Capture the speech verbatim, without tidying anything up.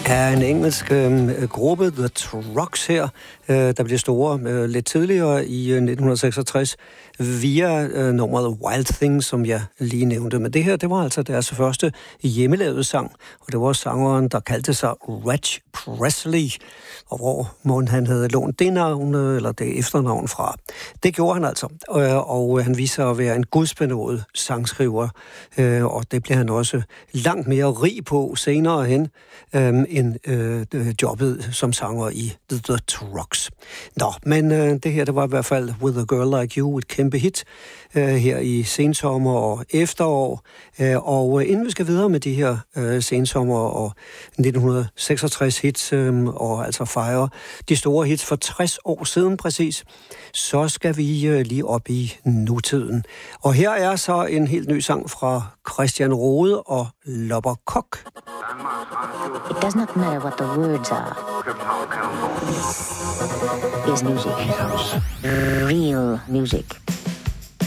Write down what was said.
Ja, en engelsk øh, gruppe, The Trucks her, øh, der blev store øh, lidt tidligere i øh, nitten seksogtres via øh, nummeret Wild Things, som jeg lige nævnte. Men det her, det var altså deres første hjemmelavede sang, og det var sangeren, der kaldte sig Reg Presley, og hvor må han havde lånt det navn, eller det efternavn fra. Det gjorde han altså, øh, og han viser at være en gudsbenådet sangskriver, øh, og det blev han også langt mere rig på senere hen, øh, end øh, jobbet som sanger i The, The Trucks. Nå, men øh, det her, det var i hvert fald With a Girl Like You, et kæmpe hit øh, her i sensommer og efterår. Øh, og øh, inden vi skal videre med de her øh, sensommer og nitten seksogtres hits, øh, og altså fejre de store hits for tres år siden præcis, så skal vi øh, lige op i nutiden. Og her er så en helt ny sang fra Christian Rode og Lopper Kok. It does not matter what the words are. Is music. Real music.